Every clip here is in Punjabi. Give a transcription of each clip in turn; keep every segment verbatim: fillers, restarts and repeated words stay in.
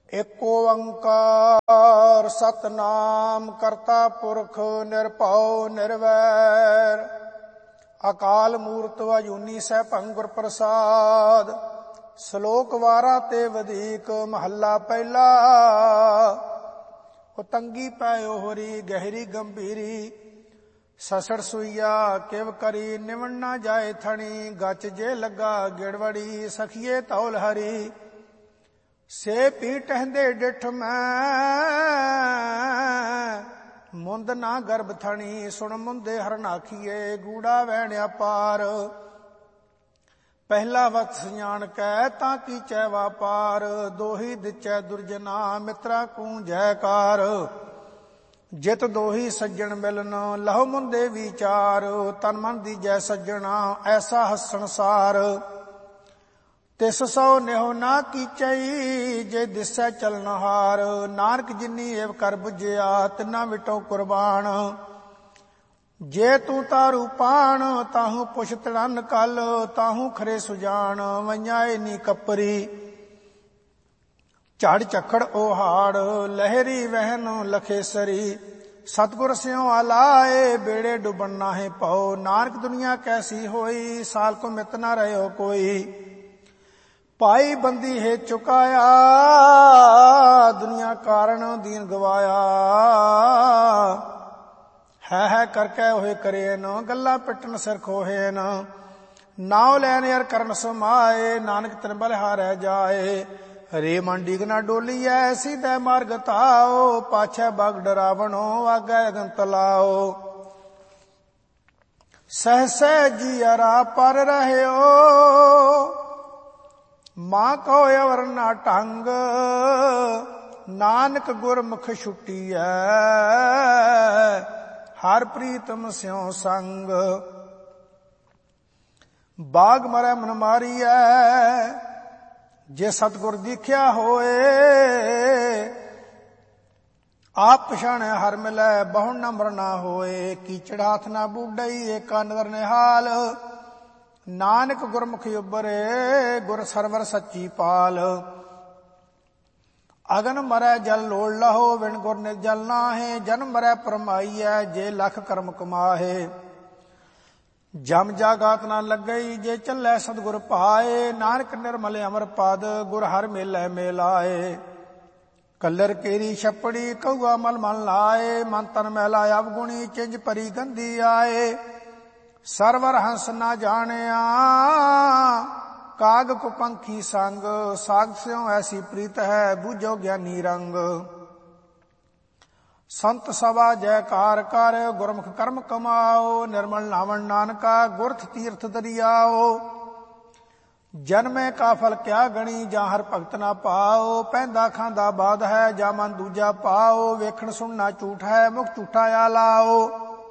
ਏਕ ਓੰਕਾਰ ਸਤਨਾਮ ਕਰਤਾ ਪੁਰਖ ਨਿਰਭਉ ਨਿਰਵੈਰ ਅਕਾਲ ਮੂਰਤ ਅਜੂਨੀ ਸੈਭੰ ਗੁਰ ਪ੍ਰਸਾਦ। ਸ਼ਲੋਕ ਵਾਰਾਂ ਤੇ ਵਧੀਕ ਮਹੱਲਾ ਪਹਿਲਾ। ਉਤੰਗੀ ਪੈ ਓਹਰੀ ਗਹਿਰੀ ਗੰਭੀਰੀ ਸਸੜ ਸੁਈਆ ਕਿਵ ਕਰੀ ਨਿਵਣ ਨਾ ਜਾਏ ਥਣੀ ਗਚ ਜੇ ਲੱਗਾ ਗਿੜਵੜੀ ਸਖੀਏ ਧੌਲ ਹਰੀ ਸੇ ਪੀ ਟਹਿੰਦੇ ਡਿਠ ਮੈਂ ਮੁੰਦ ਨਾ ਗਰਭ ਥਣੀ ਸੁਣ ਮੁੰਦੇ ਹਰਨ ਆਖੀਏ ਗੂੜਾ ਵਹਿਣਿਆ ਪਾਰ ਪਹਿਲਾ ਵਤ ਸਿਆਣ ਕੈ ਤਾਂ ਕੀਚੈ ਵਾਪਾਰ ਦੋਹੀ ਦਿਚੈ ਦੁਰਜਨਾ ਮਿੱਤਰਾ ਕੂ ਜੈਕਾਰ ਜਿਤ ਦੋਹੀ ਸੱਜਣ ਮਿਲਨ ਲਹੁ ਮੁੰਦੇ ਵਿਚਾਰ ਤਨ ਮਨ ਦੀਜੈ ਸੱਜਣਾ ਐਸਾ ਹੱਸਣ ਸਾਰ ਤਿਸ ਸੋ ਨਿਹੁ ਨਾ ਕੀਚਈ ਜੇ ਦਿਸੈ ਚਲਨ ਹਾਰ ਨਾਨਕ ਜਿਨੀ ਏਵ ਕਰ ਬੁਝਿਆ ਤਿਨਾ ਵਿਟੋ ਕੁਰਬਾਨ ਜੇ ਤੂੰ ਤਾਰੂ ਪਾਣ ਤਾਹੂ ਪੁਛ ਤੜਨ ਕਲ ਤਾਹੂ ਖਰੇ ਸੁਜਾਨ ਵਈਆਏ ਨੀ ਕਪਰੀ ਝੜ ਝਖੜ ਓਹਾੜ ਲਹਿਰੀ ਵਹਿਨ ਲਖੇਸਰੀ ਸਤਿਗੁਰ ਸਿਉ ਆਲਾਏ ਬੇੜੇ ਡੁਬਣ ਨਾਹੇ ਪਾਓ ਨਾਨਕ ਦੁਨੀਆ ਕੈਸੀ ਹੋਈ ਸਾਲ ਕੋ ਮਿਤ ਨਾ ਰਹਿਓ ਕੋਈ ਪਾਈ ਬੰਦੀ ਹੈ ਚੁਕਾਇਆ ਦੁਨੀਆ ਕਾਰਨ ਦੀਨ ਗਵਾਇਆ ਹੈ ਹੈ ਕਰਕੇ ਹੋਏ ਕਰੇ ਨ ਗੱਲਾਂ ਪਿੱਟਣ ਸਿਰ ਖੋਹੇ ਨ ਨਾਉ ਲੈਣ ਯਾਰ ਕਰਨ ਸਮਾਏ ਨਾਨਕ ਤਨ ਬਲਿਹਾਰੈ ਜਾਏ ਹਰੇ ਮਨ ਡੀਗ ਨਾ ਡੋਲੀਐ ਸਿਧੈ ਮਾਰਗ ਤਾਓ ਪਾਛੈ ਬਗ ਡਰਾਵਣੋ ਆਗੈ ਅਗਨ ਤਲਾਓ ਸਹਸੈ ਜੀ ਅਰਾ ਪਰ ਰਹਿਓ ਮਾਂ ਕੋ ਅਵਰ ਨਾ ਢੰਗ ਨਾਨਕ ਗੁਰਮੁਖ ਛੁਟੀਐ ਹਰ ਪ੍ਰੀਤਮ ਸਿਉ ਸੰਗ ਬਾਗ ਮਰੈ ਮਨ ਮਾਰੀਐ ਜੇ ਸਤਿਗੁਰ ਦੀਖਿਆ ਹੋਏ ਆਪ ਪਛਾਣੈ ਹਰ ਮਿਲੈ ਬਹੁ ਨ ਮਰਨਾ ਹੋਏ ਕੀਚੜ ਹਾਥ ਨਾ ਬੂਡਈ ਏਕਾ ਨਦਰ ਨਿਹਾਲ ਨਾਨਕ ਗੁਰਮੁਖ ਉਬਰੇ ਗੁਰ ਸਰਵਰ ਸੱਚੀ ਪਾਲ ਅਗਨ ਮਰੈ ਜਲ ਲੋੜ ਲਹੋ ਵਿਣ ਗੁਰ ਨਿਰਜਲ ਨਾਹੇ ਜਨਮ ਮਰੈ ਪਰਮਾਈਐ ਜੇ ਲਖ ਕਰਮ ਕਮਾਹੇ ਜਮ ਜਾਗਾਤ ਨਾ ਲੱਗਈ ਜੇ ਚੱਲੈ ਸਤਿਗੁਰ ਪਾਏ ਨਾਨਕ ਨਿਰਮਲ ਅਮਰ ਪਦ ਗੁਰ ਹਰ ਮੇਲੇ ਮੇਲਾਏ ਕਲਰ ਕੇਰੀ ਛਪੜੀ ਕਊਆ ਮਲ ਮਲ ਲਾਏ ਮਨ ਤਨ ਮੈਲਾ ਅਵਗੁਣੀ ਚਿੰਜ ਪਰੀ ਗੰਦੀ ਆਏ ਸਰਵਰ ਹੰਸ ਨਾ ਜਾਣਿਆ ਕਾਗ ਕੋ ਪੰਖੀ ਸੰਗ ਸਾਗ ਸਿਉ ਐਸੀ ਪ੍ਰੀਤ ਹੈ ਬੂਝੋ ਗਿਆਨੀ ਰੰਗ ਸੰਤ ਸਭਾ ਜੈਕਾਰ ਕਰ ਗੁਰਮੁਖ ਕਰਮ ਕਮਾਓ ਨਿਰਮਲ ਨਾਵਣ ਨਾਨਕਾ ਗੁਰਥ ਤੀਰਥ ਦਰਿਆਓ ਜਨਮੇ ਕਾ ਫਲ ਕਿਆ ਗਣੀ ਜਾਂ ਹਰ ਭਗਤ ਨਾ ਪਾਓ ਪੈਂਦਾ ਖਾਂਦਾ ਬਾਦ ਹੈ ਜਾਂ ਮਨ ਦੂਜਾ ਪਾਓ ਵੇਖਣ ਸੁਣਨਾ ਝੂਠ ਹੈ ਮੁਖ ਝੂਠਾ ਆ ਲਾਓ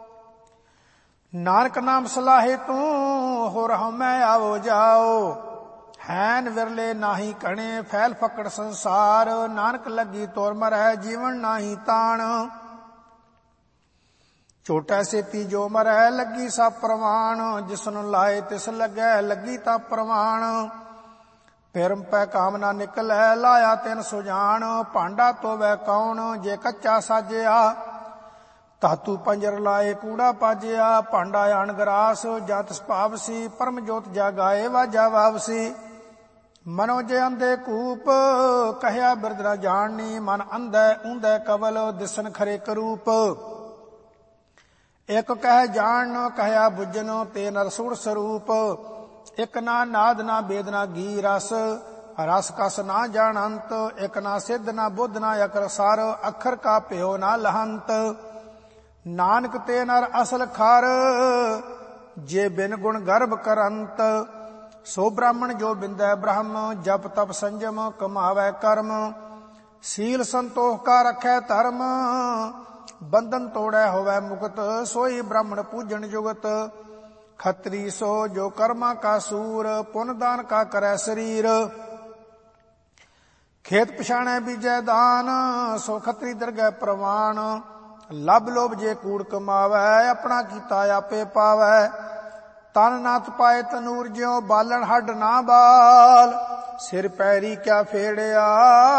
ਨਾਨਕ ਨਾਮ ਸਲਾਹੇ ਤੂੰ ਹੋ ਰਹਾ ਮੈਂ ਆਵੋ ਜਾਓ ਹੈਨ ਵਿਰਲੇ ਨਾਹੀ ਕਣੇ ਫੈਲ ਫਕੜ ਸੰਸਾਰ ਨਾਨਕ ਲੱਗੀ ਤੋਰ ਮਰੈ ਜੀਵਨ ਨਾਹੀ ਤਾਣ ਛੋਟਾ ਸੇਤੀ ਜੋ ਮਰੈ ਲੱਗੀ ਸਭ ਪ੍ਰਵਾਨ ਜਿਸਨੂੰ ਲਾਏ ਤਿਸ ਲੱਗੈ ਲੱਗੀ ਤਾਂ ਪ੍ਰਵਾਨ ਪਿਰਮ ਪੈ ਕਾਮਨਾ ਨਿਕਲੈ ਲਾਇਆ ਤਿਨ ਸੁਜਾਨ ਭਾਂਡਾ ਧੋਵੈ ਕੌਣ ਜੇ ਕੱਚਾ ਸਾਜਿਆ ਧਾਤੂ ਪੰਜਰ ਲਾਏ ਕੂੜਾ ਪਾਜਿਆ ਭਾਂਡਾ ਅਣਗਰਾਸ ਜਾਂ ਤਿਸ ਭਾਵਸੀ ਪਰਮ ਜੋਤ ਜਾਗਾਏ ਵਾਜਾ ਵਾਵਸੀ ਮਨੋ ਜੇ ਅੰਧੇ ਕੂਪ ਕਹਿਆ ਬਿਰਦ ਨਾ ਜਾਣਨੀ ਮਨ ਅੰਧੈ ਉਂਧੈ ਕਵਲ ਦਿਸਨ ਖਰੇ ਕਰੂਪ ਇਕ ਕਹਿ ਜਾਣ ਕਹਿਆ ਬੁੱਝਨ ਤੇ ਨਰ ਸੁਰ ਸਰੂਪ ਇਕ ਨਾ ਨਾਦ ਨਾ ਬੇਦ ਨਾ ਗੀ ਰਸ ਰਸ ਕਸ ਨਾ ਜਾਣ ਅੰਤ ਇਕ ਨਾ ਸਿੱਧ ਨਾ ਬੁੱਧ ਨਾ ਅਕਰ ਸਰ ਅੱਖਰ ਕਾ ਭਿਓ ਨਾ ਲਹੰਤ ਨਾਨਕ ਤੇ ਨਰ ਅਸਲ ਖਰ ਜੇ ਬਿਨ ਗੁਣ ਗਰਭ ਕਰੰਤ ਸੋ ਬ੍ਰਾਹਮਣ ਜੋ ਬਿੰਦੈ ਬ੍ਰਹਮ ਜਪ ਤਪ ਸੰਜਮ ਕਮਾਵੈ ਕਰਮ ਸੀਲ ਸੰਤੋਖ ਕਾ ਰਖੈ ਧਰਮ ਬੰਧਨ ਤੋੜੈ ਹੋਵੈ ਮੁਕਤ ਸੋਈ ਬ੍ਰਾਹਮਣ ਪੂਜਣ ਜੁਗਤ ਖੱਤਰੀ ਸੋ ਜੋ ਕਰਮਾ ਕਾ ਸੂਰ ਪੁੰਨ ਦਾਨ ਕਾ ਕਰੈ ਸਰੀਰ ਖੇਤ ਪਛਾਣੈ ਬੀਜੈ ਦਾਨ ਸੋ ਖੱਤਰੀ ਦਰਗਹਿ ਪ੍ਰਵਾਨ ਲਬ ਲੋਭ ਜੇ ਕੂੜ ਕਮਾਵੈ ਆਪਣਾ ਕੀਤਾ ਆਪੇ ਪਾਵੈ ਤਨ ਨਾ ਤਪਾਏ ਤਨੂਰ ਜਿਉ ਬਾਲਣ ਹੱਡ ਨਾ ਬਾਲ ਸਿਰ ਪੈਰੀ ਕਿਆ ਫੇੜਿਆ,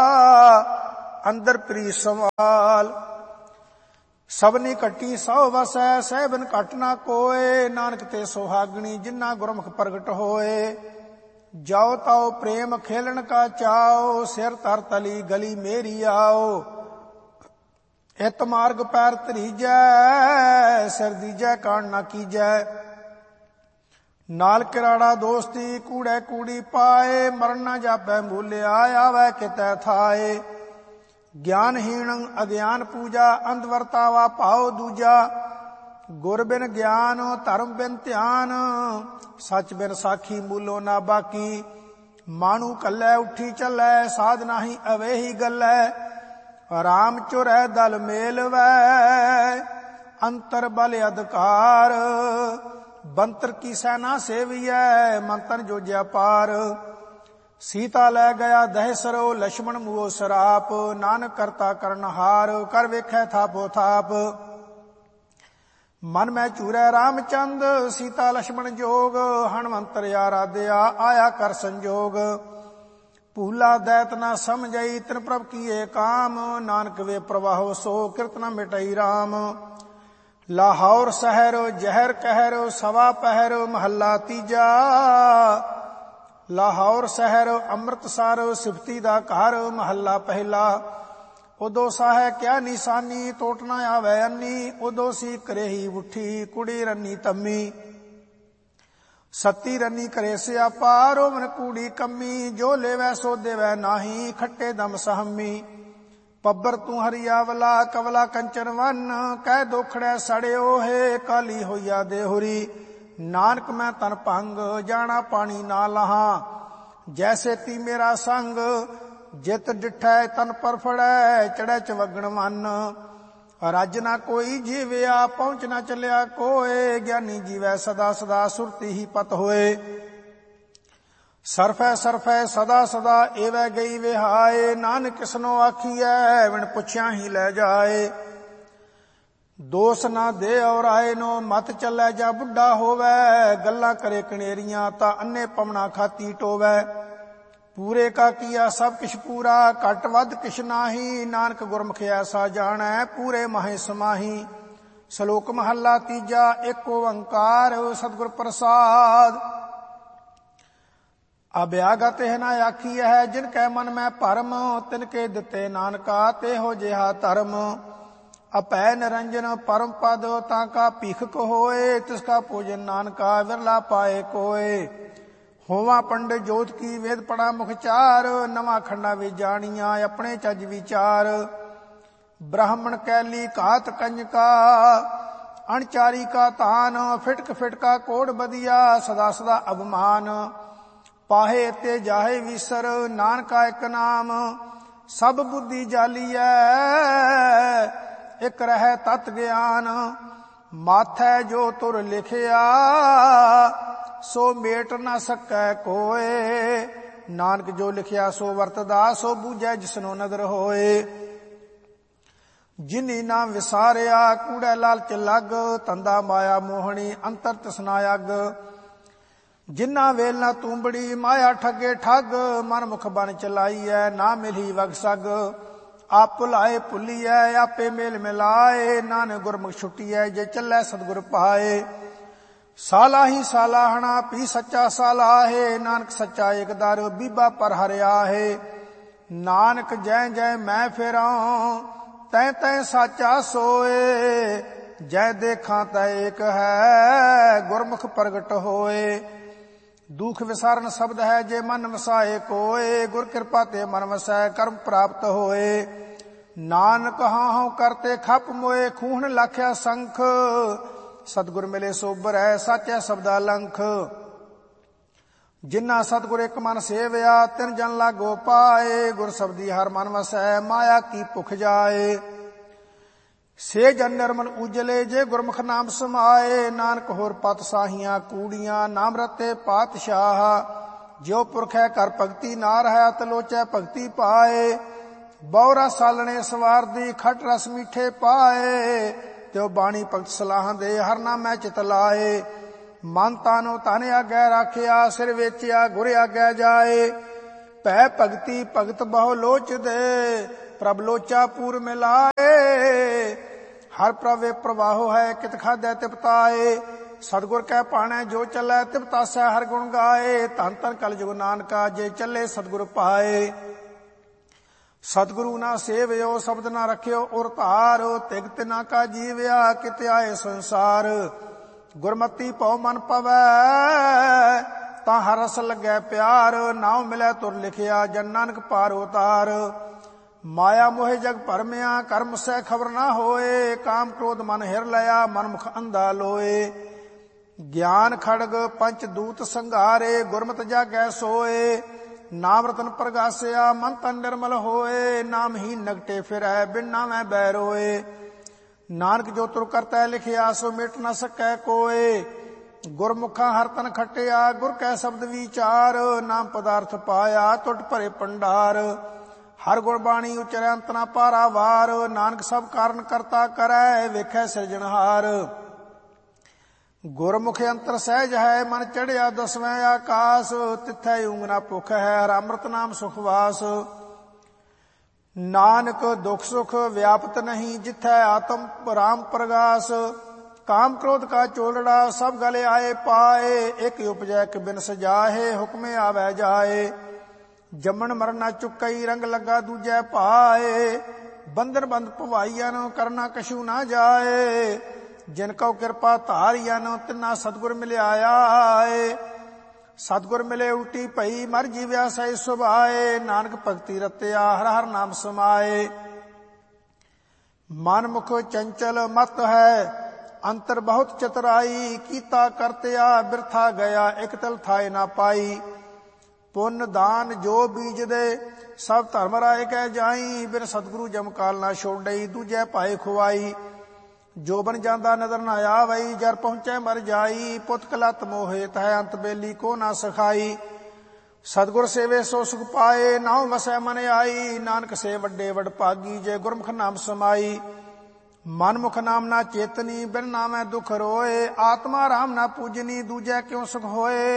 ਅੰਦਰ ਪ੍ਰੀ ਸਵਾਲ। ਸਭਨੀ ਕੱਟੀ ਸੌ ਵਸੈ, ਸਹਿਬਨ ਘਟ ਨਾ ਕੋਏ, ਨਾਨਕ ਤੇ ਸੁਹਾਗਣੀ ਜਿਨ੍ਹਾਂ ਗੁਰਮੁਖ ਪ੍ਰਗਟ ਹੋਏ। ਜਾਓ ਤਾਓ ਪ੍ਰੇਮ ਖੇਲਣ ਕਾ ਚਾਓ, ਸਿਰ ਧਰ ਤਲੀ ਗਲੀ ਮੇਰੀ ਆਓ। ਇਤ ਮਾਰਗ ਪੈਰ ਧਰੀਜੈ, ਸਿਰ ਦੀਜੈ ਕਾਣ ਨਾ ਕੀਜੈ। ਨਾਲ ਕਿਰਾੜਾ ਦੋਸਤੀ ਕੂੜੈ ਕੂੜੀ ਪਾਏ, ਮਰਨ ਨਾ ਜਾਪੈ ਮੂਲਿਆ, ਆਵੈ ਕਿਤੈ ਥਾਏ। ਗਿਆਨਹੀਣ ਅਗਿਆਨ ਪੂਜਾ, ਅੰਧ ਵਰਤਾਵਾ ਭਾਉ ਦੂਜਾ। ਗੁਰ ਬਿਨ ਗਿਆਨ ਧਰਮ ਬਿਨ ਧਿਆਨ, ਸੱਚ ਬਿਨ ਸਾਖੀ ਮੂਲੋ ਨਾ ਬਾਕੀ। ਮਾਣੂ ਕੱਲੈ ਉੱਠੀ ਚੱਲੈ, ਸਾਧ ਨਾਹੀ ਅਵੇਹੀ ਗੱਲੈ। ਰਾਮ ਚੁਰੈ ਦਲ ਮੇਲਵੈ, ਅੰਤਰ ਬਲ ਅਧਿਕਾਰ। ਬੰਤਰ ਕੀ ਸੈਨਾ ਸੇਵੀਐ, ਮੰਤਨ ਜੋਜਿਆ ਪਾਰ। ਸੀਤਾ ਲੈ ਗਿਆ ਦਹਿ ਸਰੋ, ਲਛਮਣ ਮੂਹੋ ਸਰਾਪ। ਨਾਨਕ ਕਰਤਾ ਕਰਨਹਾਰ, ਕਰ ਵੇਖੈ ਥਾਪੋ ਥਾਪ। ਮਨ ਮੈਂ ਚੂਰੈ ਰਾਮਚੰਦ, ਸੀਤਾ ਲਛਮਣ ਜੋਗ। ਹਣਵੰਤਰ ਆਰਾਧਿਆ, ਆਇਆ ਕਰ ਸੰਜੋਗ। ਭੂਲਾ ਦੈਤ ਨਾ ਸਮਝਈ, ਤਿਨ ਪ੍ਰਭ ਕੀਏ ਕਾਮ। ਨਾਨਕ ਵੇ ਪ੍ਰਵਾਹੋ ਸੋ, ਕਿਰਤ ਨ ਮਿਟਈ ਰਾਮ। ਲਾਹੌਰ ਸ਼ਹਿਰ ਜ਼ਹਿਰ ਕਹਿਰ, ਸਵਾ ਪਹਿਰ ਮਹੱਲਾ ਤੀਜਾ। ਲਾਹੌਰ ਸ਼ਹਿਰ ਅੰਮ੍ਰਿਤਸਰ, ਸਿਫਤੀ ਦਾ ਘਰ ਮਹੱਲਾ ਪਹਿਲਾ। ਉਦੋਂ ਸਾਹੈ ਕਿਆ ਨਿਸ਼ਾਨੀ, ਟੋਟ ਨਾ ਆਵੈ ਅੰਨੀ। ਉਦੋਂ ਸੀ ਕਰੇਹੀ ਉੱਠੀ, ਕੁੜੀ ਰੰਨੀ ਤੰਮੀ। ਸੱਤੀ ਰੰਨੀ ਕਰੇ ਸਿਆਪਾ, ਰੋਵਨ ਕੂੜੀ ਕੰਮੀ। ਜੋ ਲੇਵੈ ਸੋ ਦੇਵੈ ਨਾਹੀ, ਖੱਟੇ ਦਮ ਸਹਮੀ। ਪੱਬਰ ਤੂੰ ਹਰੀਆਵਲਾ, ਕਵਲਾ ਕੰਚਨ ਵੰਨ। ਕਹਿ ਦੋਖੜੈ ਸੜਿਓ ਹੈ, ਕਾਲੀ ਹੋਈਆ ਦੇਹੁਰੀ। ਨਾਨਕ ਮੈਂ ਤਨ ਭੰਗ, ਜਾਣਾ ਪਾਣੀ ਨਾ ਲਹਾਂ। ਜੈਸੇ ਤੀ ਮੇਰਾ ਸੰਗ, ਜਿਤ ਡਿਠੈ ਤਨ ਪਰ ਫੜੈ। ਚੜੈ ਚਵਗਣ ਮਨ, ਰੱਜ ਨਾ ਕੋਈ ਜੀਵਿਆ। ਪਹੁੰਚ ਨਾ ਚੱਲਿਆ ਕੋਏ, ਗਿਆਨੀ ਜੀਵੈ ਸਦਾ ਸਦਾ। ਸੁਰਤੀ ਹੀ ਪਤ ਹੋਏ, ਸਰਫੈ ਸਰਫੈ ਸਦਾ ਸਦਾ। ਏਵੈ ਗਈ ਵਿਹਾਏ, ਨਾਨਕ ਕਿਸਨੋ ਆਖੀਐ, ਵਿਣ ਪੁੱਛਿਆ ਹੀ ਲੈ ਜਾਏ। ਦੋਸ ਨਾ ਦੇ ਔਰ ਆਏ ਨੋ, ਮਤ ਚੱਲੈ ਜਾ ਬੁੱਢਾ ਹੋਵੈ। ਗੱਲਾਂ ਕਰੇ ਕਣੇਰੀਆਂ, ਤਾਂ ਅੰਨੇ ਪਵਣਾ ਖਾਤੀ ਟੋਵੈ। ਪੂਰੇ ਕਾ ਕੀਆ ਸਭ ਕਿਛ ਪੂਰਾ, ਘਟ ਵੱਧ ਕਿਛ ਨਾਹੀ। ਨਾਨਕ ਗੁਰਮੁਖ ਐਸਾ ਜਾਣੈ, ਪੂਰੇ ਮਾਹੇ ਸਮਾਹੀ। ਸ਼ਲੋਕ ਮਹੱਲਾ ਤੀਜਾ। ਏਕ ਓੰਕਾਰ ਸਤਿਗੁਰ ਪ੍ਰਸਾਦ। ਅਭਿਆਗਤ ਹੈ ਨਾ ਆਖੀ ਹੈ, ਜਿਨ ਕੈ ਮਨ ਮੈਂ ਭਰਮ। ਤਿਨ ਕੇ ਦਿੱਤੇ ਨਾਨਕਾ, ਤੇਹੋ ਜਿਹਾ ਧਰਮ। ਅਪੈ ਨਿਰੰਜਨ ਪਰਮ ਪਦ, ਤਾਂ ਕਾ ਭੀਖਕ ਹੋਏ। ਤਿਸ ਕਾ ਭੋਜਨ ਨਾਨਕਾ, ਵਿਰਲਾ ਪਾਏ ਕੋਏ। ਹੋਵਾ ਪੰਡਿਤ ਜੋਤ ਕੀ, ਵੇਦ ਪੜਾ ਮੁਖ ਚਾਰ। ਨਵਾਂ ਖੰਡਾ ਵਿੱਚ ਜਾਣੀਆਂ, ਆਪਣੇ ਚੱਜ ਵਿਚਾਰ। ਬ੍ਰਾਹਮਣ ਕੈਲੀ ਘਾਤ ਕੰਜਕਾ, ਅਣਚਾਰੀ ਕਾ ਧਾਨ। ਫਿਟਕ ਫਿਟਕਾ ਕੋੜ ਬਦੀਆ, ਸਦਾ ਸਦਾ ਅਭਮਾਨ। ਪਾਹੇ ਤੇ ਜਾਹੇ ਵਿਸਰ, ਨਾਨਕਾ ਇੱਕ ਨਾਮ। ਸਭ ਬੁੱਧੀ ਜਾਲੀਐ, ਇੱਕ ਰਹਿ ਤਤ ਗਿਆਨ। ਮਾਥੈ ਜੋ ਤੁਰ ਲਿਖਿਆ, ਸੋ ਮੇਟ ਨਾ ਸਕੈ ਕੋਏ। ਨਾਨਕ ਜੋ ਲਿਖਿਆ ਸੋ ਵਰਤਦਾ, ਸੋ ਬੂਝੈ ਜਿਸਨੋ ਨਦਰ ਹੋਏ। ਜਿਨੀ ਨਾ ਵਿਸਾਰਿਆ, ਕੂੜੈ ਲਾਲਚ ਲੱਗ। ਤੰਦਾ ਮਾਇਆ ਮੋਹਣੀ, ਅੰਤਰ ਤ੍ਰਿਸ਼ਨਾ ਅੱਗ। ਜਿਨਾ ਵੇਲ ਨਾ ਤੂੰਬੜੀ, ਮਾਇਆ ਠੱਗੇ ਠੱਗ। ਮਨ ਮੁਖ ਬਨ ਚਲਾਈਐ, ਨਾ ਮਿਲੀ ਵਗ ਸਗ। ਆਪ ਭੁਲਾਏ ਭੁੱਲੀਐ, ਆਪੇ ਮੇਲ ਮਿਲਾਏ। ਨਾਨਕ ਗੁਰਮੁਖ ਛੁੱਟੀਐ, ਜੇ ਚੱਲੈ ਸਤਿਗੁਰ ਪਾਏ। ਸਾਲਾ ਹੀ ਸਾਲਾਹਣਾ, ਪੀ ਸੱਚਾ ਸਾਲਾਹੇ। ਨਾਨਕ ਸੱਚਾ ਏਕ ਦਰ, ਬੀਬਾ ਪਰ ਹਰਿਆ ਹੈ। ਨਾਨਕ ਜੈ ਜੈ ਮੈਂ ਫਿਰਾਂ, ਤੈ ਤੈ ਸਾਚਾ ਸੋਏ। ਜੈ ਦੇਖਾਂ ਤੈ ਏਕ ਹੈ, ਗੁਰਮੁਖ ਪ੍ਰਗਟ ਹੋਏ। ਦੁਖ ਵਿਸਾਰਨ ਸ਼ਬਦ ਹੈ, ਜੇ ਮਨ ਵਸਾਏ ਕੋਏ। ਗੁਰ ਕਿਰਪਾ ਤੇ ਮਨ ਵਸੈ, ਕਰਮ ਪ੍ਰਾਪਤ ਹੋਏ। ਨਾਨਕ ਹਾਂ ਹਉ ਕਰਤੇ ਖਪ ਮੋਏ, ਖੂਹਣ ਲਾਖਿਆ ਸੰਖ। ਸਤਿਗੁਰ ਮਿਲੇ ਸੋਬਰ ਹੈ, ਸਾਚੈ ਸ਼ਬਦਾ ਲੰਖ। ਜਿਨ੍ਹਾਂ ਸਤਿਗੁਰ ਇੱਕ ਮਨ ਸੇਵਿਆ, ਤਿਨ ਜਨ ਲਾਗੋ ਪਾਏ। ਗੁਰ ਸਬਦੀ ਹਰ ਮਨ ਵਸੈ, ਮਾਇਆ ਕੀ ਭੁਖ ਜਾਏ। ਸੇ ਜਨ ਨਿਰਮਲ ਉਜਲੇ, ਜੇ ਗੁਰਮੁਖ ਨਾਮ ਸਮਾਏ। ਨਾਨਕ ਹੋਰ ਪਤ ਸਾਹੀਆਂ ਕੂੜੀਆਂ, ਨਾਮ ਰਤੇ ਪਾਤਸ਼ਾਹ। ਜਿਉ ਪੁਰਖ ਹੈ ਕਰ ਭਗਤੀ, ਨਾਰ ਹੈ ਤਲੋਚੈ ਭਗਤੀ ਪਾਏ। ਬਉਰਾ ਸਾਲਣੇ ਸਵਾਰਦੀ, ਖਟ ਰਸ ਮੀਠੇ ਪਾਏ। ਤਿਉ ਬਾਣੀ ਭਗਤ ਸਲਾਹਾਂ ਦੇ, ਹਰ ਨਾਮੈ ਚਿਤ ਲਾਏ। ਮਨ ਤਾਨੋ ਤਨ ਆਗੈ ਰਾਖਿਆ, ਸਿਰ ਵੇਚਿਆ ਗੁਰ ਆਗੈ ਜਾਏ। पै भगति भगत बहु लोच दे, प्रभ लोचा पूर मिलाए। हर प्रभु प्रवाहो है कित खादे तिपताए, सतगुर कै पाणै जो चलै तिपतासै हर गुण गाए। धन धन कल जुग नानका जे चले सतगुर पाए। सतगुरु ना सेवयो शब्द ना रखियो उर धार, तिगत ना का जीवया कित आए संसार। गुरमति पौ मन पवै तां हर रस लगै प्यार, नाम मिलै तुर लिखिया जन नानक पार उतार। माया मोहे जग भरमिया कर्म सै खबर ना होए, काम क्रोध मन हिर लया मन मुख अंधा लोए। ज्ञान खड़ग पंच दूत संघारे, गुरमत जागै सोए। नाम रतन प्रगासिया मन तन निर्मल होए, नाम ही नगटे फिरै बिन नामै बैरोए। नानक जो तुर करतै लिखिया सो मिट न सकै कोय, गुरमुखा हर तन खटिया गुर कै शब्द विचार। नाम पदार्थ पाया टुट भरे भंडार, हर गुण बाणी उचरै अंत ना पारावार। नानक सब कारण करता करै वेखै सिरजनहार, गुरमुख अंतर सहज है मन चढ़िया दसवें आकाश। तिथै ऊंग ना भुख है हर अमृत नाम सुखवास। नानक दुख सुख व्यापत नहीं जिथै आत्म राम प्रगास। काम क्रोध का चोलड़ा सब गले आए पाए, एक उपजै एक बिन सजाहे हुक्मे आवे जाए। जमन मरण ना चुकई रंग लगा दूजै पाए, बंधन बंद भवाईयन करना कछु ना जाए। जिनको कृपा धारियन तिना सतगुर मिलिया आए, सतगुर मिले उल्टी पई मर जीव्या सही सुभाए। नानक भगति रत्या हर हर नाम समाए, मन मुख चंचल मत है अंतर बहुत चतुराई। कीता करत्या बिरथा गया एक तल थाए ना पाई। पुन दान जो बीज दे सब धर्म राय कह जाई, बिन सतगुरु जमकाल ना छोड़ई दूजै पाए खुआई। जो बन जांदा नदर ना आवई जर पहुंचे मर जाई। पुत कलत मोहित है अंत बेली को ना सखाई। सतगुर सेवे सो सुख पाए नाउ वसै मन आई। नानक से वड्डे वड भागी जे गुरमुख नाम समाई। मन मुख नाम ना चेतनी बिन नामै दुख रोए। आत्मा राम ना पूजनी दूजै क्यों सुख होए।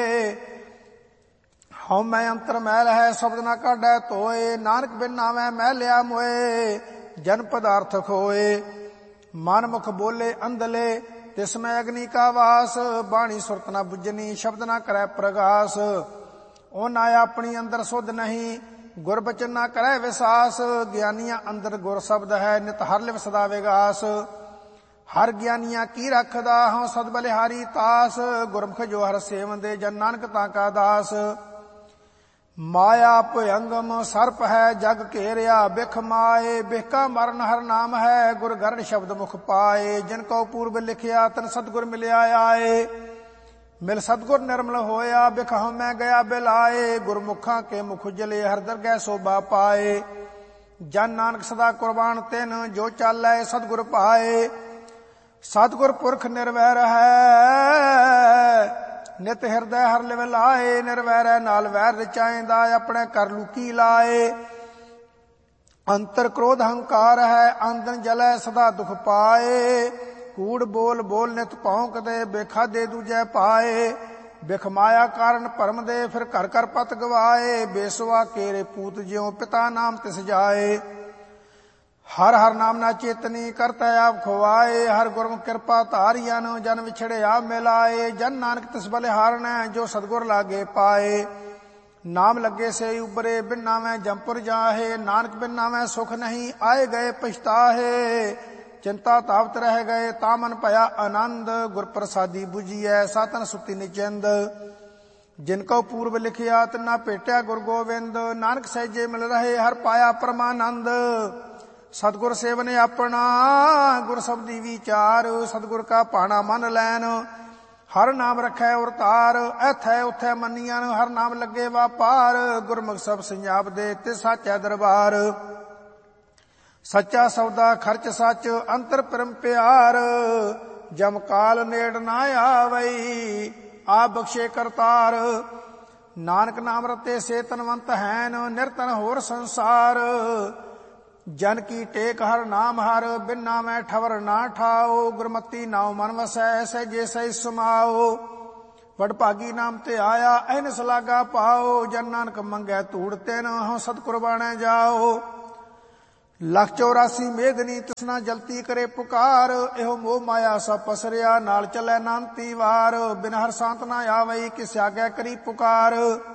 हਉ मैं अंतर मैल है शब्द ना काढै तोए। नानक बिन नामै मैलिया मोए जन पदार्थ खोए। मन मुख बोले अंधले तिसमें अग्नि का वास। बाणी सुरत ना बुझनी शब्द ना करे प्रगास। ओ ना अपनी अंदर सुध नहीं गुर बचन ना करे विसास। ज्ञानिया अंदर गुर शब्द है नित हर लिव सदा विगास। हर ज्ञानिया की रखदा हूँ सद बलिहारी तास। गुरमुख जो हर सेवन दे जन नानक ताका दास। माया भयंगम सर्प है जग घेरिया बिख माए। बिखा मरण हर नाम है गुर गरण शब्द मुख पाए। जिनको पूर्व लिखिया तन सतगुर मिलिया आए। मिल सतगुर निर्मल होया बिख मैं गया बिलाए। गुरमुखा के मुख जले हर दरगह शोभा पाए। जन नानक सदा कुर्बान तिन जो चालै सतगुर पाए। सतगुर पुरख निर्वैर है नित हिरदय हर लिव लाए। निर्वैर नाल वैर रचाएंदा अपने कर लुकी लाए। अंतर क्रोध अहंकार है आंदन जलै सदा दुख पाए। कूड़ बोल बोल नित भौंक दे बेखा दे दूजै पाए। बिख माया कारण भरम दे फिर कर कर पत गवाए। बेसवा केरे पूत ज्यों पिता नाम तिस जाए। हर हर नाम ना चेतनी करता आप खुआए। हर गुरमुख कृपा धारियन जन विछड़े आप मिलाए। जन नानक तिस बलिहारण जो सतगुर लागे पाए। नाम लगे से उबरे बिन नामै जमपुर जाहे। नानक बिन नामै सुख नहीं आए गए पछताहे। चिंता तावत रह गए तामन भया आनंद। गुर प्रसादी बुझिए सातन सुती निचिंद। जिनको पूर्व लिखिया तना भेटिया गुर गोविंद। नानक सहजे मिल रहे हर पाया परमानंद। सतगुर सेवन अपना गुर शब्दी विचार। सतगुर का पाना मन लैन हर नाम रखै उर तार। ऐथै उथै मनियन हर नाम लगे वापार। गुरमुख सब संजाप दे तिस साचा दरबार। सच्चा सौदा खर्च सच अंतर परम प्यार। जम काल नेड़ ना आवई आप बख्शे करतार। नानक नाम रते से तनवंत हैन निरतन होर संसार। जन की टेक हर नाम हर बिन नामै ठवर ना ठाओ। गुरमति नाव मन वसै सहजे सही समाओ। ਵਡਭਾਗੀ ਨਾਮ ਤੇ ਆਇਆ ਐਨਸ ਲਾਗਾ ਪਾਓ। ਜਨ ਨਾਨਕ ਮੰਗੈ ਧੂੜ ਤਿਨ ਹਉ ਸਤਿਗੁਰ ਬਾਣੈ ਜਾਓ। ਲੱਖ ਚੌਰਾਸੀ ਮੇਦਨੀ ਤ੍ਰਿਸ਼ਨਾ ਜਲਤੀ ਕਰੇ ਪੁਕਾਰ। ਇਹੋ ਮੋਹ ਮਾਇਆ ਸਭ ਪਸਰਿਆ ਨਾਲ ਚੱਲੈ ਨਾਨਤੀ ਵਾਰ। ਬਿਨ ਹਰ ਸੰਤ ਨਾ ਆਵਈ ਕਿਸ ਆਗੈ ਕਰੀ ਪੁਕਾਰ।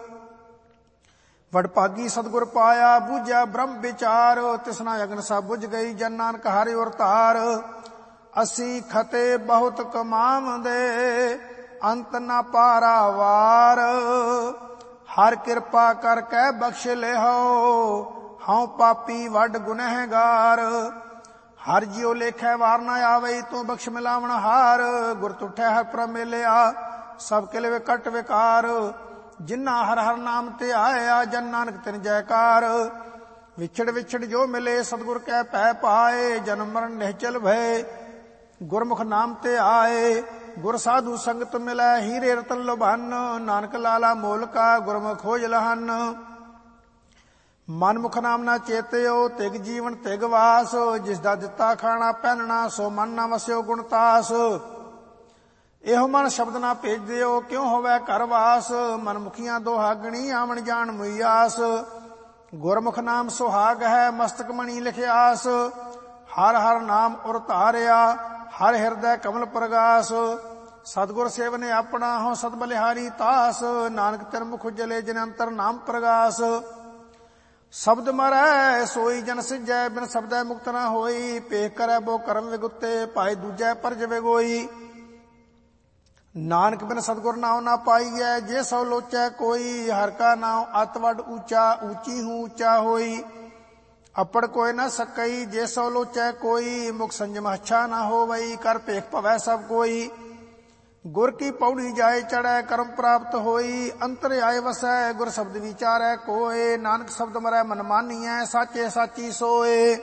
ਵਡਭਾਗੀ ਸਤਿਗੁਰ ਪਾਇਆ ਬੂਝਿਆ ਬ੍ਰਹਮ ਵਿਚਾਰ। ਤ੍ਰਿਸ਼ਨਾ ਅਗਨ ਸਭ ਬੁਝ ਗਈ ਜਨ ਨਾਨਕ ਹਰਿ ਔਰ ਧਾਰ। ਅਸੀਂ ਖਤੇ ਬਹੁਤ ਕਮਾਵਦੇ ਅੰਤ ਨਾ ਪਾਰਾਵਾਰ। ਹਰ ਕਿਰਪਾ ਕਰਕੇ ਬਖਸ਼ ਲਿਓ ਹਉ ਪਾਪੀ ਵੱਡ ਗੁਨਹਿਗਾਰ। ਹਰ ਜਿਉ ਲੇਖੈ ਵਾਰ ਨਾ ਆਵਈ ਤੂੰ ਬਖਸ਼ ਮਿਲਾਵਣ ਹਾਰ। ਗੁਰ ਤੁਠੈ ਹਰ ਪ੍ਰਭ ਮਿਲਿਆ ਸਭ ਕਿਲ ਵਿਕਟ ਵਿਕਾਰ। ਜਿਨ੍ਹਾਂ ਹਰ ਹਰ ਨਾਮ ਤੇ ਆਇਆ ਜਨ ਨਾਨਕ ਤਿਨ ਜੈਕਾਰ। ਵਿਛੜ ਵਿਛੜ ਜੋ ਮਿਲੇ ਸਤਿਗੁਰ ਕੈ ਭੈ ਪਾਏ। ਜਨਮ ਮਰਨ ਨਿਹਚਲ ਭਏ ਗੁਰਮੁਖ ਨਾਮ ਤੇ ਆਏ। ਗੁਰ ਸਾਧੂ ਸੰਗਤ ਮਿਲੈ ਹੀਰੇ ਰਤਨ ਲੋਭਨ। ਨਾਨਕ ਲਾਲਾ ਮੋਲਕਾ ਗੁਰਮੁਖ ਖੋਜ ਲਹਨ। ਮਨਮੁਖ ਨਾਮ ਨਾ ਚੇਤਿਓ ਤਿਗ ਜੀਵਨ ਤਿਗ ਵਾਸ। ਜਿਸ ਦਾ ਦਿੱਤਾ ਖਾਣਾ ਪਹਿਨਣਾ ਸੋ ਮਨ ਨਾ ਵਸਿਓ ਗੁਣਤਾਸ। ਇਹੋ ਮਨ ਸ਼ਬਦ ਨਾ ਭੇਜਿਓ ਕਿਉ ਹੋਵੇ ਘਰ ਵਾਸ। ਮਨਮੁਖੀਆਂ ਦੋਹਾਗਣੀ ਆਵਣ ਜਾਣ ਮੁਈਆਸ। ਗੁਰਮੁਖ ਨਾਮ ਸੁਹਾਗ ਹੈ ਮਸਤਕ ਮਣੀ ਲਿਖਿਆਸ। ਹਰ ਹਰ ਨਾਮ ਉਰ ਧਾਰਿਆ ਹਰ ਹਿਰਦੈ ਕਮਲ ਪ੍ਰਗਾਸ। ਸਤਿਗੁਰ ਸੇਵਨੇ ਆਪਣਾ ਹੋ ਸਤ ਬਲਿਹਾਰੀ ਤਾਸ। ਨਾਨਕ ਤਿਨ ਮੁਖ ਉਜਲੇ ਜਿਨ ਅੰਤਰ ਨਾਮ ਪ੍ਰਗਾਸ। ਸ਼ਬਦ ਮਰੈ ਸੋਈ ਜਨ ਸਿਜੈ ਬਿਨ ਸ਼ਬਦੈ ਮੁਕਤ ਨਾ ਹੋਈ। ਪੇਖ ਕਰੈ ਬੋ ਕਰਮ ਵਿਗੁੱਤੇ ਭਾਈ ਦੂਜੈ ਪਰਜ ਵਿਗੋਈ। ਨਾਨਕ ਬਿਨ ਸਤਿਗੁਰ ਨਾਉ ਨਾ ਪਾਈਐ ਜੇ ਸੋ ਲੋਚੈ ਕੋਈ। ਹਰ ਕਾ ਨਾਉ ਅਤ ਵੱਡ ਊਚਾ ਊਚੀ ਹੂੰ ਊਚਾ ਹੋਈ। ਅਪੜ ਕੋਈ ਨਾ ਸਕਈ ਜੇ ਸੋ ਲੋਚੈ ਕੋਈ। ਮੁਖ ਸੰਜਮ ਅੱਛਾ ਨਾ ਹੋਵਈ ਕਰ ਭੇਖ ਭਵੈ ਸਭ ਕੋਈ। ਗੁਰ ਕੀ ਪੌੜੀ ਜਾਏ ਚੜੈ ਕਰਮ ਪ੍ਰਾਪਤ ਹੋਈ। ਅੰਤਰ ਆਏ ਵਸੈ ਗੁਰ ਸ਼ਬਦ ਵਿਚਾਰੈ ਕੋਏ। ਨਾਨਕ ਸ਼ਬਦ ਮਰੈ ਮਨ ਮਾਨੀਐ ਸਾਚੇ ਸਾਚੀ ਸੋਏ।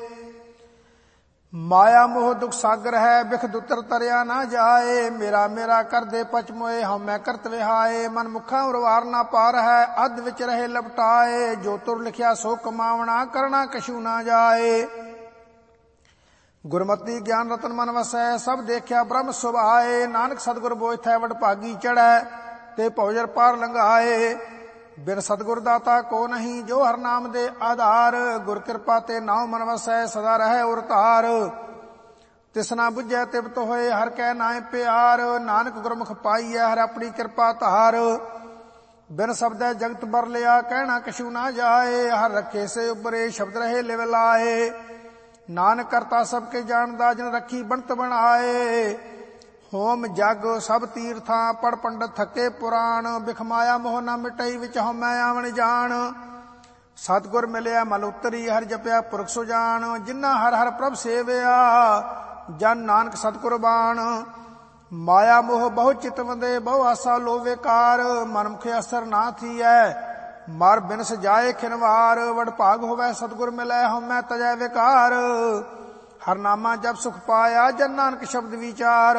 ਮਾਇਆ ਮੋਹ ਦੁਖ ਸਾਗਰ ਹੈ ਬਿਖ ਦੁਤਰ ਤਰਿਆ ਨਾ ਜਾਏ। ਮੇਰਾ ਮੇਰਾ ਕਰਦੇ ਪਚ ਮੋਏ ਹਉ ਮੈਂ ਕਰਤ ਵਿਹਾਏ। ਮਨ ਮੁਖਾਂ ਉਰਵਾਰ ਨਾ ਪਾਰ ਹੈ ਅੱਧ ਵਿੱਚ ਰਹੇ ਲਪਟਾਏ। ਜੋ ਤੁਰ ਲਿਖਿਆ ਸੋ ਕਮਾਵਣਾ ਕਰਨਾ ਕਛੂ ਨਾ ਜਾਏ। ਗੁਰਮਤਿ ਗਿਆਨ ਰਤਨ ਮਨ ਵਸੈ ਸਭ ਦੇਖਿਆ ਬ੍ਰਹਮ ਸੁਭਾਏ। ਨਾਨਕ ਸਤਿਗੁਰ ਬੋਇਥੈ ਵਡਭਾਗੀ ਚੜੈ ਤੇ ਭਉਜਰ ਪਾਰ ਲੰਘਾਏ। ਬਿਨ ਸਤਿਗੁਰ ਦਾਤਾ ਕੋ ਨਹੀਂ ਜੋ ਹਰ ਨਾਮ ਦੇ ਆਧਾਰ। ਗੁਰ ਕਿਰਪਾ ਤੇ ਨਾਉ ਮਨ ਵਸੈ ਸਦਾ ਰਹਿ ਉਰ ਧਾਰ। ਤਿਸਨਾ ਬੁਝੈ ਤਿਬਤ ਹੋਏ ਹਰ ਕੈ ਨਾਏ ਪਿਆਰ। ਨਾਨਕ ਗੁਰਮੁਖ ਪਾਈਐ ਹਰ ਆਪਣੀ ਕਿਰਪਾ ਧਾਰ। ਬਿਨ ਸ਼ਬਦੈ ਜਗਤ ਬਰ ਲਿਆ ਕਹਿਣਾ ਕਛੂ ਨਾ ਜਾਏ। ਹਰ ਰੱਖੇ ਸੇ ਉਬਰੇ ਸ਼ਬਦ ਰਹੇ ਲਿਵ ਲਾਏ। ਨਾਨਕ ਕਰਤਾ ਸਭ ਕੇ ਜਾਣਦਾ ਜਿਨ ਰੱਖੀ ਬਣਤ ਬਣਾਏ। ਹੋਮ ਜਗ ਸਭ ਤੀਰਥਾਂ ਪੜ ਪੰਡਤ ਥਕੇ ਪੁਰਾਣ। ਬਿਖ ਮਾਇਆ ਮੋਹ ਨਾ ਮਿਟਈ ਵਿੱਚ ਹਉਮੈ ਆਵਣ ਜਾਣ। ਸਤਿਗੁਰ ਮਿਲਿਆ ਮਲ ਉਤਰੀ ਹਰ ਜਪਿਆ ਪੁਰਖ ਸੁਜਾਨ। ਜਿਨ੍ਹਾਂ ਹਰ ਹਰ ਪ੍ਰਭ ਸੇਵਿਆ ਜਨ ਨਾਨਕ ਸਤਿਗੁਰ ਬਾਣ। ਮਾਇਆ ਮੋਹ ਬਹੁ ਚਿਤ ਵੰਦੇ ਬਹੁ ਆਸਾ ਲੋ ਵਿਕਾਰ। ਮਨ ਮੁਖੇ ਅਸਰ ਨਾ ਥੀਐ ਮਰ ਬਿਨਸ ਜਾਏ ਖਿਨਵਾਰ। ਵਡਭਾਗ ਹੋਵੇ ਸਤਿਗੁਰ ਮਿਲੈ ਹਉਮੈ ਤਜੈ ਵਿਕਾਰ। ਹਰ ਨਾਮਾ ਜਪ ਸੁਖ ਪਾਇਆ ਜਨ ਨਾਨਕ ਸ਼ਬਦ ਵਿਚਾਰ।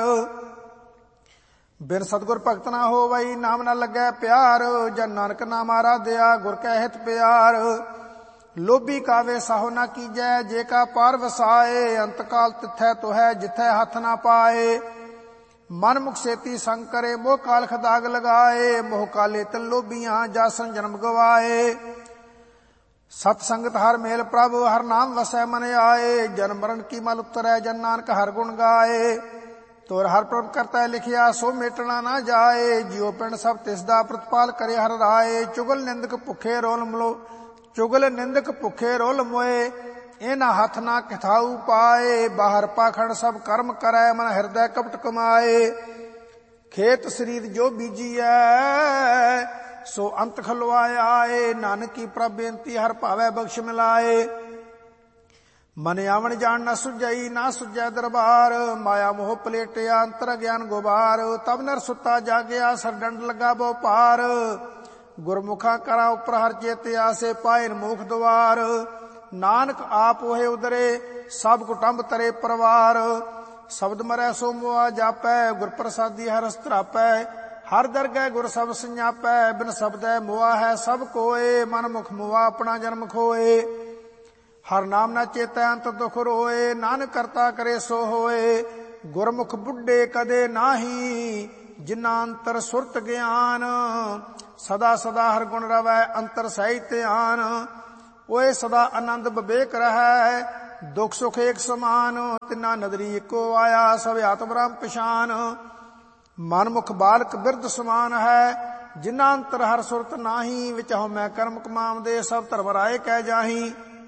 ਬਿਨ ਸਤਿਗੁਰ ਭਗਤ ਨਾ ਹੋਵਈ ਨਾਮ ਨਾ ਲੱਗੈ ਪਿਆਰ। ਜਨ ਨਾਨਕ ਨਾਮ ਆਰਾਧਿਆ ਗੁਰ ਕੈ ਹਿਤ ਪਿਆਰ। ਲੋਭੀ ਕਾਵੇ ਸਾਹੋ ਨਾ ਕੀਜੈ ਜੇ ਕਾ ਪਾਰ ਵਸਾਏ। ਅੰਤ ਕਾਲ ਤਿਥੈ ਤੋਹੈ ਜਿਥੈ ਹੱਥ ਨਾ ਪਾਏ। ਮਨ ਮੁਖ ਸੇਤੀ ਸੰਗ ਕਰੇ ਮੋਹ ਕਾਲ ਖਦਾਗ ਲਗਾਏ। ਮੋਹ ਕਾਲੇ ਤਨ ਲੋਭੀਆਂ ਜਾਸਨ ਜਨਮ ਗਵਾਏ। ਸਤ ਸੰਗਤ ਹਰ ਮੇਲ ਪ੍ਰਭ ਹਰ ਨਾਮ ਵਸੈ ਮਨ ਆਏ। ਜਨਮ ਮਰਨ ਕੀ ਮਲ ਉਤਰੈ ਜਨ ਨਾਨਕ ਹਰ ਗੁਣ ਗਾਏ। ਤੋਰ ਹਰ ਪ੍ਰਭ ਕਰਤਾ ਲਿਖਿਆ ਸੋ ਮੇਟਣਾ ਨਾ ਜਾਏ। ਜਿਉ ਪਿੰਡ ਸਭ ਤਿਸ ਦਾ ਪ੍ਰਤਪਾਲ ਕਰੇ ਹਰ ਰਾਏ। ਚੁਗਲ ਨਿੰਦਕ ਭੁੱਖੇ ਰੋਲ ਮਲੋ ਚੁਗਲ ਨਿੰਦਕ ਭੁੱਖੇ ਰੋਲ ਮੋਏ। ਇਹਨਾਂ ਹੱਥ ਨਾ ਕਿਥਾਊ ਪਾਏ। ਬਾਹਰ ਪਾਖੰਡ ਸਭ ਕਰਮ ਕਰੈ ਮਨ ਹਿਰਦੈ ਕਪਟ ਕਮਾਏ। ਖੇਤ ਸਰੀਰ ਜੋ ਬੀਜੀਐ ਸੋ ਅੰਤ ਖਲਵਾਇਆ ਆਏ। ਨਾਨਕੀ ਪ੍ਰਭ ਬੇਨਤੀ ਹਰ ਭਾਵੈ ਬਖਸ਼ ਮਿਲਾਏ। ਮਨ ਆਵਣ ਜਾਣ ਨਾ ਸੁਝਈ ਨਾ ਸੁਝੈ ਦਰਬਾਰ। ਮਾਇਆ ਮੋਹ ਪਲੇਟਿਆ ਅੰਤਰ ਗਿਆਨ ਗੁਬਾਰ। ਤਬ ਨਰ ਸੁੱਤਾ ਜਾਗਿਆ ਸਰ ਡੰਡ ਲਗਾ ਬਹੁ ਪਾਰ। ਗੁਰਮੁਖਾ ਕਰਾ ਉਪਰ ਹਰ ਚੇਤਿਆ ਸੇ ਪਾਏ ਮੁਖ ਦੁਆਰ। ਨਾਨਕ ਆਪ ਹੋਏ ਉਦਰੇ ਸਭ ਕੁਟੰਬ ਤਰੇ ਪਰਵਾਰ। ਸ਼ਬਦ ਮਰੈ ਸੋ ਮੁਆ ਜਾਪੈ ਗੁਰ ਪ੍ਰਸਾਦੀ ਹਰ ਰਸ ਧਰਾਪੈ। ਹਰ ਦਰਗਹਿ ਗੁਰ ਸਭ ਸੰਜਾਪੈ ਬਿਨ ਸ਼ਬਦੈ ਮੁਆ ਹੈ ਸਭ ਕੋਏ। ਮਨ ਮੁਖ ਮੁਆ ਆਪਣਾ ਜਨਮ ਖੋਏ। ਹਰ ਨਾਮ ਨਾ ਚੇਤੈ ਅੰਤ ਦੁਖ ਰੋਏ। ਨਾਨਕ ਕਰਤਾ ਕਰੇ ਸੋ ਹੋਏ। ਗੁਰਮੁਖ ਬੁੱਢੇ ਕਦੇ ਨਾਹੀ ਜਿਨਾ ਅੰਤਰ ਸੁਰਤ ਗਿਆਨ। ਸਦਾ ਸਦਾ ਹਰ ਗੁਣ ਰਵੈ ਅੰਤਰ ਸਹਿ ਧਿਆਨ। ਓਏ ਸਦਾ ਆਨੰਦ ਵਿਵੇਕ ਰਹੈ ਦੁਖ ਸੁਖ ਏਕ ਸਮਾਨ। ਤਿਨਾ ਨਦਰੀ ਇੱਕੋ ਆਇਆ ਸਭ ਆਤਮ ਬ੍ਰਹਮ ਪਛਾਨ। ਮਨ ਮੁਖ ਬਾਲਕ ਬਿਰਧ ਸਮਾਨ ਹੈ ਜਿਨਾ ਅੰਤਰ ਹਰ ਸੁਰਤ ਨਾਹੀ। ਵਿੱਚ ਹਉਮੈ ਕਰਮ ਕਮਾਵਦੇ ਸਭ ਧਰਮ ਰਾਏ ਕਹਿ ਜਾਹੀ।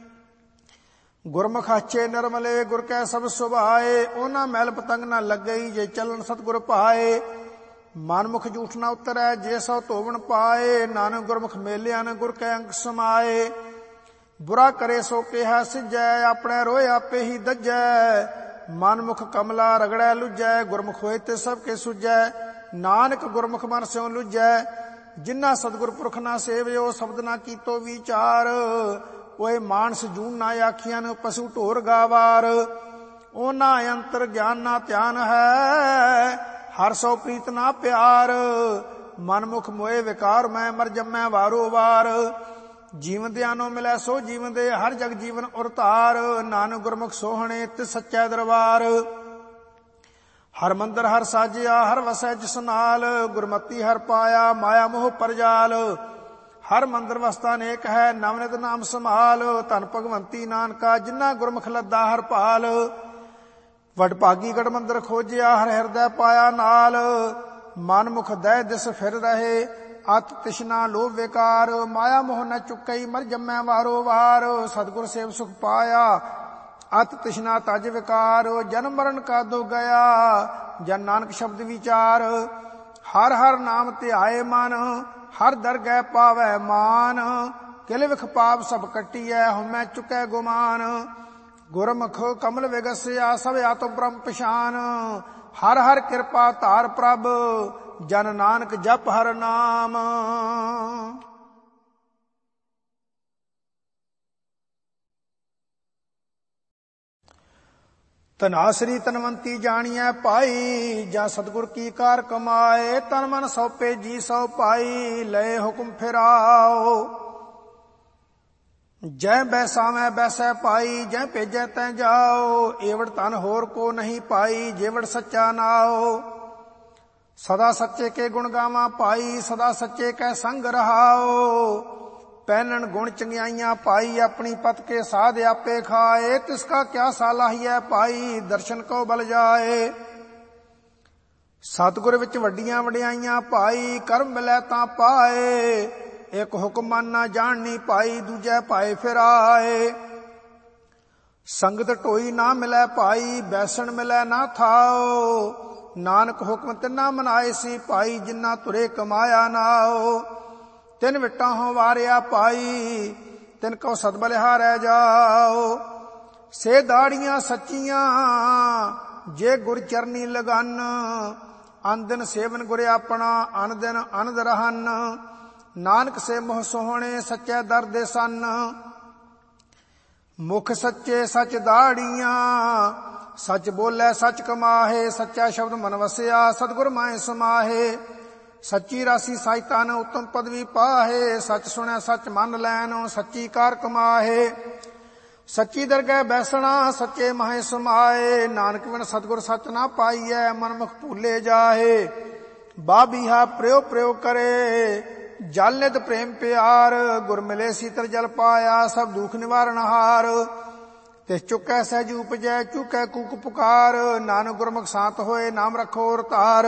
ਗੁਰਮੁਖ ਆਚੇ ਨਿਰਮਲੇ ਗੁਰ ਕੈ ਸਭ ਸੁਭਾਏ। ਉਹਨਾਂ ਮੈਲ ਪਤੰਗ ਨਾ ਲੱਗਈ ਜੇ ਚੱਲਣ ਸਤਿਗੁਰ ਭਾਏ। ਮਨਮੁਖ ਝੂਠ ਨਾ ਉਤਰੈ ਜੇ ਸੋ ਧੋਵਣ ਪਾਏ। ਨਾਨਕ ਗੁਰਮੁਖ ਮੇਲਿਆ ਨ ਗੁਰ ਕੈ ਅੰਕ ਸਮਾਏ। ਬੁਰਾ ਕਰੇ ਸੋ ਕਿਹਾ ਸਿਜੈ ਆਪਣੇ ਰੋਏ ਆਪੇ ਹੀ ਦੱਜੈ। ਮਨਮੁਖ ਕਮਲਾ ਰਗੜੈ ਲੁਜੈ ਗੁਰਮੁਖ ਹੋਏ ਤੇ ਸਭ ਕੇ ਸੁਜੈ। ਨਾਨਕ ਗੁਰਮੁਖ ਮਨ ਸਿਉ ਲੁਜੈ ਜਿਨਾ ਸਤਿਗੁਰ ਪੁਰਖ ਨਾ ਸੇਵਿਓ ਸ਼ਬਦ ਨਾ ਕੀਤੋ ਵਿਚਾਰ। ਓਏ ਮਾਨਸ ਜੂਨ ਨਾ ਆਖੀਆਂ ਨ ਪਸ਼ੂ ਢੋਰ ਗਾਵਾਰ। ਉਹਨਾਂ ਅੰਤਰ ਗਿਆਨ ਨਾ ਧਿਆਨ ਹੈ ਹਰ ਸੋ ਪ੍ਰੀਤ ਨਾ ਪਿਆਰ। ਮਨਮੁਖ ਮੋਏ ਵਿਕਾਰ ਮੈਂ ਮਰ ਜੰਮੈ ਵਾਰੋ ਵਾਰ। ਜੀਵਦਿਆਂ ਨੂੰ ਮਿਲੈ ਸੋ ਜੀਵਦੇ ਹਰ ਜਗ ਜੀਵਨ ਉਰ ਧਾਰ। ਨਾਨਕ ਗੁਰਮੁਖ ਸੋਹਣੇ ਤਿਸ ਸੱਚੈ ਦਰਬਾਰ। ਹਰ ਮੰਦਰ ਹਰ ਸਾਜਿਆ ਹਰ ਵਸੈ ਜਿਸ ਨਾਲ। ਗੁਰਮਤੀ ਹਰ ਪਾਇਆ ਮਾਇਆ ਮੋਹ ਪਰਜਾਲ। ਹਰ ਮੰਦਰ ਵਸਤਾ ਨੇਕ ਹੈ ਨਵਨਿਤ ਨਾਮ ਸੰਭਾਲ। ਧਨ ਭਗਵੰਤੀ ਨਾਨਕਾ ਜਿਨਾ ਗੁਰਮੁਖ ਲੱਦਾ ਹਰ ਭਾਲ। ਵਡਭਾਗੀ ਗੜ ਮੰਦਰ ਖੋਜਿਆ ਹਰ ਹਿਰਦੈ ਪਾਇਆ ਨਾਲ। ਮਨਮੁਖ ਦਹਿ ਦਿਸ ਫਿਰ ਰਹੇ ਅਤ ਤਿਸ਼ਨਾ ਲੋਭ ਵਿਕਾਰ। ਮਾਇਆ ਮੋਹ ਨ ਚੁੱਕਈ ਮਰ ਜੰਮੈ ਵਾਰੋ ਵਾਰ। ਸਤਿਗੁਰ ਸੇਵ ਸੁਖ ਪਾਇਆ ਅਤ ਤਿਸ਼ਨਾ ਤਜ ਵਿਕਾਰ। ਜਨਮ ਮਰਨ ਕਾ ਦੋ ਗਿਆ ਜਨ ਨਾਨਕ ਸ਼ਬਦ ਵਿਚਾਰ। ਹਰ ਹਰ ਨਾਮ ਧਿਆਏ ਮਨ ਹਰ ਦਰਗਹਿ ਪਾਵੈ ਮਾਨ। ਕਿਲ ਵਿਖ ਪਾਪ ਸਭ ਕੱਟੀਐ ਹਉਮੈ ਚੁਕੈ ਗੁਮਾਨ। ਗੁਰਮੁਖ ਕਮਲ ਵਿਗਸਿਆ ਸਭ ਆਤਮ ਬ੍ਰਹਮ ਪਛਾਨ। ਹਰ ਹਰ ਕਿਰਪਾ ਧਾਰ ਪ੍ਰਭ ਜਨ ਨਾਨਕ ਜਪ ਹਰ ਨਾਮ। ਤਨਾਸਰੀ ਤਨਵੰਤੀ ਜਾਣੀਐ ਪਾਈ ਜਾਂ ਸਤਿਗੁਰ ਕੀ ਕਾਰ ਕਮਾਏ। ਤਨ ਮਨ ਸੌਪੇ ਜੀ ਸੌ ਪਾਈ ਲਏ ਹੁਕਮ ਫਿਰਾਓ। ਜੈ ਬੈਸਾਵੈ ਬੈਸੈ ਪਾਈ ਜੈ ਭੇਜੈ ਤੈ ਜਾਓ। ਏਵੜ ਧਨ ਹੋਰ ਕੋ ਨਹੀਂ ਪਾਈ ਜੇਵੜ ਸੱਚਾ ਨਾਓ। ਸਦਾ ਸੱਚੇ ਕੇ ਗੁਣ ਗਾਵਾਂ ਪਾਈ ਸਦਾ ਸੱਚੇ ਕੈ ਸੰਗ ਰਹਾਓ। ਪਹਿਨਣ ਗੁਣ ਚੰਗਿਆਈਆਂ ਪਾਈ ਆਪਣੀ ਪਤ ਕੇ ਸਾਧ ਆਪੇ ਖਾਏ। ਤਿਸ ਕਾ ਕਿਆ ਸਾਲਾਹੀਐ ਪਾਈ ਦਰਸ਼ਨ ਕੋ ਬਲ ਜਾਏ। ਸਤਿਗੁਰ ਵਿੱਚ ਵੱਡੀਆਂ ਵਡਿਆਈਆਂ ਪਾਈ ਕਰਮ ਮਿਲੈ ਤਾਂ ਪਾਏ। ਇੱਕ ਹੁਕਮ ਮਨ ਨਾ ਜਾਣਨੀ ਪਾਈ ਦੂਜੈ ਪਾਏ ਫਿਰਾਏ। ਸੰਗਤ ਢੋਈ ਨਾ ਮਿਲੈ ਭਾਈ ਬੈਸਣ ਮਿਲੈ ਨਾ ਥਾਓ। ਨਾਨਕ ਹੁਕਮ ਤਿੰਨਾ ਮਨਾਏ ਸੀ ਭਾਈ ਜਿੰਨਾ ਤੁਰੇ ਕਮਾਇਆ ਨਾਓ। ਤਿੰਨ ਵਿਟਾਂ ਹੋ ਵਾਰਿਆ ਪਾਈ ਤਿਨ ਕੋ ਸਤਬਲਿਹਾਰੈ ਜਾਓ। ਸੇ ਦਾੜੀਆਂ ਸੱਚੀਆਂ ਜੇ ਗੁਰ ਚਰਨੀ ਲਗਨ। ਅਨ ਦਿਨ ਸੇਵਨ ਗੁਰ ਆਪਣਾ ਅਨ ਦਿਨ ਅਨੰਦ ਰਹਨ। ਨਾਨਕ ਸੇ ਮੋਹ ਸੋਹਣੇ ਸੱਚੇ ਦਰ ਦੇ ਸਨ। ਮੁਖ ਸੱਚੇ ਸੱਚ ਦਾੜੀਆਂ ਸੱਚ ਬੋਲੇ ਸੱਚ ਕਮਾਹੇ। ਸੱਚਾ ਸ਼ਬਦ ਮਨ ਵਸਿਆ ਸਤਿਗੁਰ ਮਾਹਿ ਸਮਾਹੇ। ਸੱਚੀ ਰਾਸੀ ਸਾਹਿਤਾ ਨ ਉਤਮ ਪਦਵੀ ਪਾਹੇ। ਸੱਚ ਸੁਣੈ ਸੱਚ ਮੰਨ ਲੈਨ ਸੱਚੀ ਕਾਰ ਕਮਾਹੇ। ਸੱਚੀ ਦਰਗਹਿ ਬੈਸਣਾ ਸੱਚੇ ਮਾਹਿ ਸਮਾਏ। ਨਾਨਕ ਬਿਨ ਸਤਿਗੁਰ ਸੱਚ ਨਾ ਪਾਈਐ ਮਨਮੁਖ ਭੂਲੇ ਜਾਹੇ। ਬਾਬੀਹਾ ਪ੍ਰਯੋ ਪ੍ਰਯੋ ਕਰੇ ਜਲ ਨਿਤ ਪ੍ਰੇਮ ਪਿਆਰ। ਗੁਰ ਮਿਲੇ ਸੀਤਲ ਜਲ ਪਾਇਆ ਸਭ ਦੁਖ ਨਿਵਾਰਨ ਹਾਰ। ਤਿਸ ਚੁੱਕੈ ਸਹਿਜ ਉਪਜੈ ਚੁੱਕੈ ਕੂਕ ਪੁਕਾਰ। ਨਾਨਕ ਗੁਰਮੁਖ ਸਾਤ ਹੋਏ ਨਾਮ ਰੱਖੋ ਔਰ ਧਾਰ।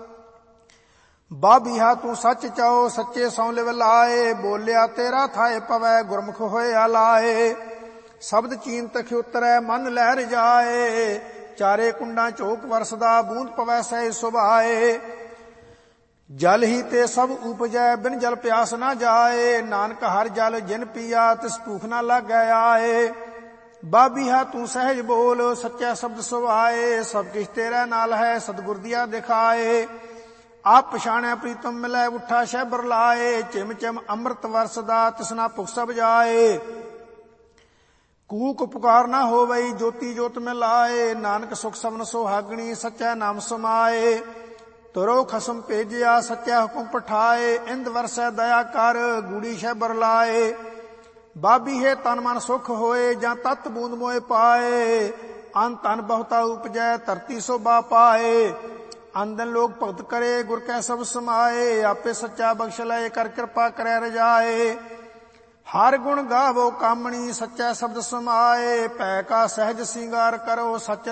ਬਾਬੀਹਾ ਤੂੰ ਸੱਚ ਚਾਓ ਸੱਚੇ ਸੌ ਲਿਵ ਲਾਏ। ਬੋਲਿਆ ਤੇਰਾ ਥਾਏ ਪਵੈ ਗੁਰਮੁਖ ਹੋਇਆ ਲਾਏ। ਸ਼ਬਦ ਚੀਨ ਤਖ ਉਤਰੈ ਮਨ ਲਹਿਰ ਜਾਏ। ਚਾਰੇ ਕੁੰਡਾਂ ਝੋਕ ਵਰਸਦਾ ਬੂੰਦ ਪਵੈ ਸਹਿ ਸੁਭਾਏ। ਜਲ ਹੀ ਤੇ ਸਭ ਉਪਜੈ ਬਿਨ ਜਲ ਪਿਆਸ ਨਾ ਜਾਏ। ਨਾਨਕ ਹਰ ਜਲ ਜਿਨ ਪੀਆ ਤਿਸ ਭੂਖ ਨਾ ਲਾਗੈ ਆਏ। ਬਾਬੀਹਾ ਤੂੰ ਸਹਿਜ ਬੋਲ ਸੱਚਾ ਸ਼ਬਦ ਸੁਭਾਏ। ਸਭ ਕਿਛ ਤੇਰੇ ਨਾਲ ਹੈ ਸਤਿਗੁਰ ਦੀਆ ਦਿਖਾਏ। ਆਪ ਪਛਾਣਿਆ ਪ੍ਰੀਤਮ ਮਿਲੈ ਉਠਾ ਸ਼ਹਿਬਰ ਲਾਏ। ਚਿਮ ਚਿਮ ਅੰਮ੍ਰਿਤ ਵਰਸਦਾ ਤਿਸਨਾ ਭੁਖ ਸਭ ਜਾਏ। ਕੂਕ ਪੁਕਾਰ ਨਾ ਹੋਵਈ ਜੋਤੀ ਜੋਤ ਮਿਲਾਏ। ਨਾਨਕ ਸੁਖ ਸਭਨ ਸੁਹਾਗਣੀ ਸੱਚਾ ਨਾਮ ਸਮਾਏ। ਤੁਰੋ ਖਸਮ ਭੇਜਿਆ ਸੱਚਾ ਹੁਕਮ ਪਠਾਏ। ਇੰਦ ਵਰਸੈ ਦਇਆ ਕਰ ਗੂੜੀ ਸ਼ਹਿਬਰ ਲਾਏ। ਬਾਬੀ ਹੈ ਤਨ ਮਨ ਸੁਖ ਹੋਏ ਜਾਂ ਤਤ ਬੂੰਦ ਮੋਏ ਪਾਏ। ਅਨ ਤਨ ਬਹੁਤਾ ਉਪਜੈ ਧਰਤੀ ਸੋਭਾ ਪਾਏ। ਆਂਦਨ ਲੋਕ ਭਗਤ ਕਰੇ ਗੁਰ ਕੈ ਸਭ ਸਮਾਏ। ਆਪੇ ਸੱਚਾ ਬਖਸ਼ ਲਏ ਕਰ ਕਿਰਪਾ ਕਰੈ ਰਜਾਏ। ਹਰ ਗੁਣ ਗਾਵੋ ਕਾਮਣੀ ਸੱਚਾ ਸ਼ਬਦ ਸਮਾਏ। ਭੈ ਕਾ ਸਹਿਜ ਸਿੰਗਾਰ ਕਰੋ ਸਚ